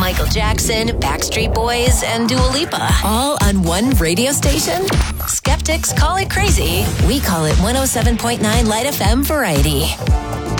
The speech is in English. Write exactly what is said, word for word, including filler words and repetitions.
Michael Jackson, Backstreet Boys, and Dua Lipa. All on one radio station? Skeptics call it crazy. We call it one oh seven point nine Light F M Variety.